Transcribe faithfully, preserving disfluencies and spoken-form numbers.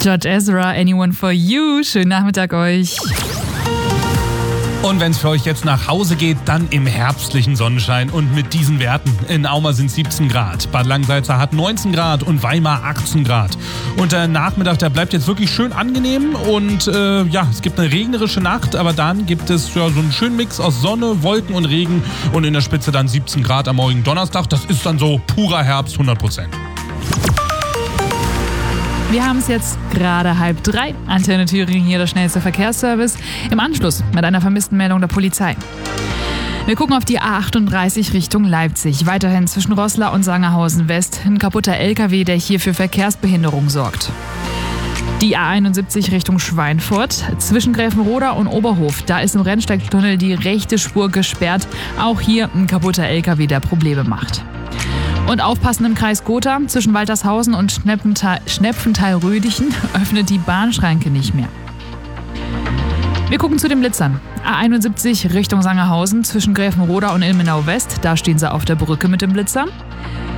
George Ezra, Anyone for You. Schönen Nachmittag euch. Und wenn es für euch jetzt nach Hause geht, dann im herbstlichen Sonnenschein und mit diesen Werten. In Auma sind siebzehn Grad, Bad Langsalza hat neunzehn Grad und Weimar achtzehn Grad. Und der Nachmittag, der bleibt jetzt wirklich schön angenehm und äh, ja, es gibt eine regnerische Nacht, aber dann gibt es ja so einen schönen Mix aus Sonne, Wolken und Regen und in der Spitze dann siebzehn Grad am morgigen Donnerstag. Das ist dann so purer Herbst, hundert Prozent. Wir haben es jetzt gerade halb drei. Antenne Thüringen, hier der schnellste Verkehrsservice. Im Anschluss mit einer vermissten Meldung der Polizei. Wir gucken auf die A achtunddreißig Richtung Leipzig. Weiterhin zwischen Roßla und Sangerhausen West ein kaputter L K W, der hier für Verkehrsbehinderung sorgt. Die A einundsiebzig Richtung Schweinfurt. Zwischen Gräfenroda und Oberhof. Da ist im Rennsteigtunnel die rechte Spur gesperrt. Auch hier ein kaputter L K W, der Probleme macht. Und aufpassen im Kreis Gotha, zwischen Waltershausen und Schnepfenthal-Rödichen öffnet die Bahnschranke nicht mehr. Wir gucken zu den Blitzern. A einundsiebzig Richtung Sangerhausen, zwischen Gräfenroda und Ilmenau West, da stehen sie auf der Brücke mit dem Blitzer.